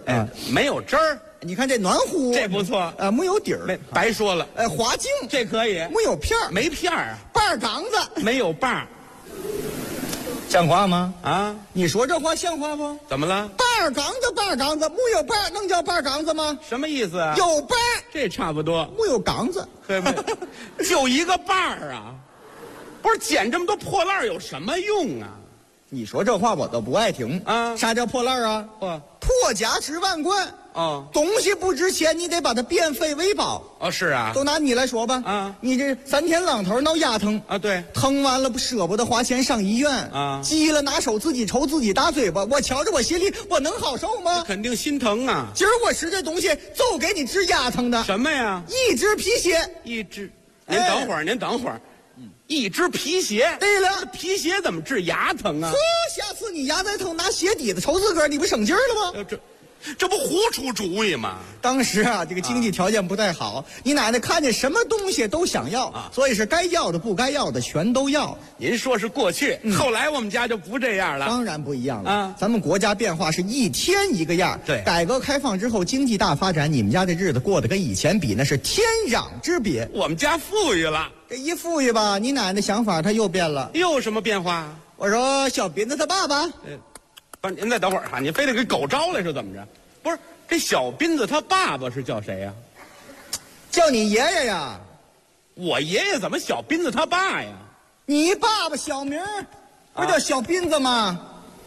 啊， 没有汁儿， 你看这暖乎， 这不错啊，没有底儿， 没白说了， 滑净， 这可以， 没有片儿， 没片儿啊， 半缸子， 没有把儿像话吗？ 啊？ 你说这话像话不？ 怎么了？ 半缸子，没有半能叫半缸子吗？ 什么意思啊？ 有半， 这差不多， 没有缸子， 对不对？就一个把儿啊，不是捡这么多破烂儿有什么用啊？ 你说这话我都不爱听啊啥叫破烂啊？破家值万贯。 哦东西不值钱，你得把它变废为宝。 哦，是啊， 都拿你来说吧， 啊你这3天2头闹牙疼啊，对， 疼完了不舍不得花钱上医院啊急了拿手自己抽自己打嘴巴，我瞧着我心里我能好受吗？ 肯定心疼啊。 今儿我吃这东西就给你治牙疼的， 什么呀？ 一只皮鞋。 一只，您等会儿，您等会儿，一只皮鞋。 对了这皮鞋怎么治牙疼啊？ 下次你牙再疼拿鞋底子抽自个儿，你不省劲儿了吗？ 这不胡出主意吗？ 当时啊，这个经济条件不太好，你奶奶看见什么东西都想要啊， 所以是该要的不该要的全都要。 您说是过去，后来我们家就不这样了。 当然不一样了啊咱们国家变化是一天一个样。 对改革开放之后经济大发展，你们家这日子过得跟以前比那是天壤之别。 我们家富裕了， 这一富裕吧，你奶奶想法她又变了。 又有什么变化？ 我说小斌子他爸爸， 不是，您再等会儿哈，您非得给狗招来是怎么着？不是，这小斌子他爸爸是叫谁呀？ 叫你爷爷呀。 我爷爷怎么小斌子他爸呀？ 你爸爸小名不叫小斌子吗？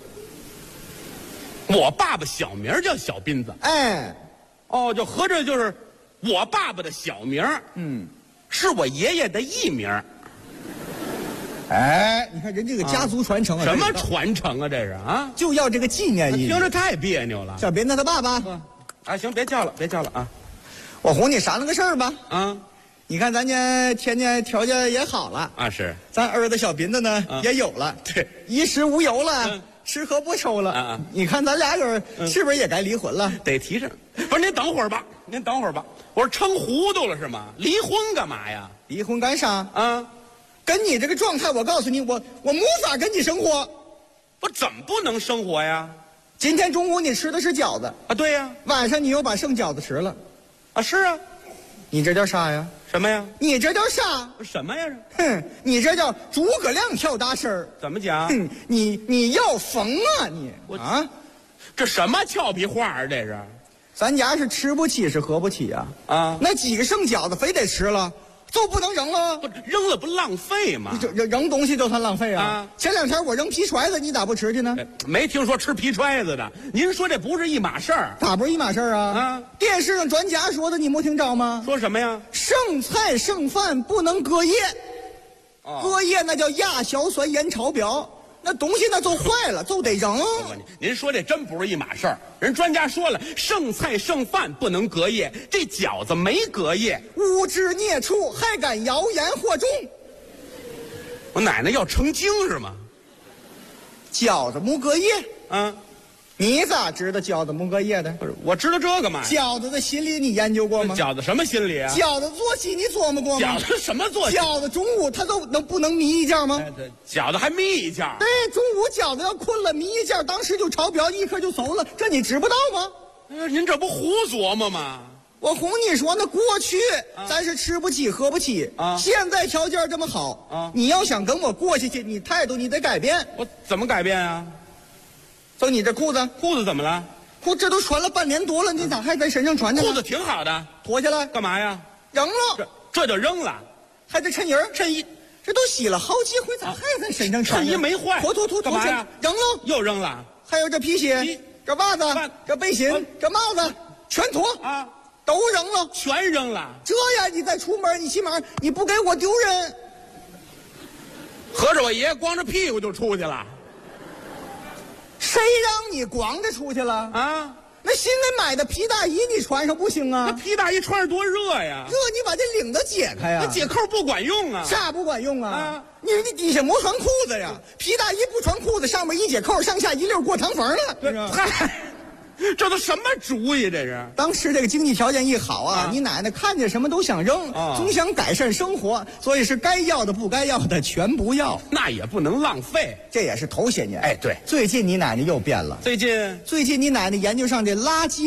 我爸爸小名叫小斌子。 哎， 哦，就合着就是我爸爸的小名，是我爷爷的艺名。 哎，你看人这个家族传承啊， 什么传承啊？这是啊， 就要这个纪念意义。 听着太别扭了。 小斌子他爸爸， 啊，行，别叫了，别叫了啊。 我哄你商量个事儿吧。 啊你看咱家天天条件也好了， 啊是， 咱儿子小斌子呢也有了， 对， 衣食无忧了，吃喝不愁了。你看咱俩人是不是也该离婚了？ 得提上。不是，您等会儿吧，您等会儿吧。我说撑糊涂了是吗？离婚干嘛呀？ 离婚干啥？ 啊， 跟你这个状态，我告诉你，我无法跟你生活。 我怎么不能生活呀？ 今天中午你吃的是饺子啊，对呀， 晚上你又把剩饺子吃了， 啊是啊， 你这叫啥呀？ 什么呀？ 你这叫啥？ 什么呀？ 哼，你这叫诸葛亮跳大神儿。 怎么讲？ 哼，你要疯啊你！啊， 这什么俏皮话啊？这是？ 咱家是吃不起是喝不起啊！ 啊， 那几个剩饺子非得吃了，就不能扔了？ 不扔了不浪费吗？ 你扔东西就算浪费啊！ 啊前2天我扔皮揣子，你咋不吃去呢？ 没听说吃皮揣子的。您说这不是一码事儿？ 咋不是一码事儿啊？ 啊， 电视上专家说的，你没听着吗？ 说什么呀？ 剩菜剩饭不能隔夜，隔夜那叫亚硝酸盐超标，那东西那就坏了，就得扔。 您说这真不是一码事儿。人专家说了，剩菜剩饭不能隔夜，这饺子没隔夜， 污汁孽畜还敢谣言惑众。 我奶奶要成精是吗？ 饺子没隔夜， 啊， 你咋知道饺子没隔夜的？ 不是，我知道这个嘛。 饺子的心理你研究过吗？ 饺子什么心理啊？ 饺子作息你琢磨过吗？ 饺子什么作息？ 饺子中午他都不能眯一觉吗？ 饺子还眯一觉？ 对，中午饺子要困了眯一觉，当时就超标，立刻就馊了，这你知不道吗？ 您这不胡琢磨吗？ 我哄你说，那过去咱是吃不起喝不起啊， 现在条件这么好啊， 你要想跟我过下去，你态度你得改变。 我怎么改变啊？ 就你这裤子怎么了？ 这都穿了半年多了，你咋还在身上穿着呢？ 裤子挺好的， 脱下来干嘛呀？ 扔了， 这就扔了。 还得衬衣儿衬衣， 这都洗了好几回，咋还在身上穿？ 衬衣没坏， 脱干嘛呀？ 扔了， 又扔了。 还有这皮鞋、这袜子、这背心、这帽子，全脱啊， 都扔了， 全扔了。 这样你再出门，你起码你不给我丢人。 合着我爷爷光着屁股就出去了。 谁让你光着出去了啊？ 那新的买的皮大衣你穿上不行啊？ 那皮大衣穿着多热呀！ 热你把这领子解开呀！ 那解扣不管用啊！ 啥不管用啊？你底下没穿裤子呀？皮大衣不穿裤子，上面一解扣，上下一溜过堂缝了。 嗨，这都什么主意？这是当时这个经济条件一好啊，你奶奶看见什么都想扔，总想改善生活，所以是该要的不该要的全不要。 那也不能浪费， 这也是头些年。 哎，对， 最近你奶奶又变了。 最近你奶奶研究上这垃圾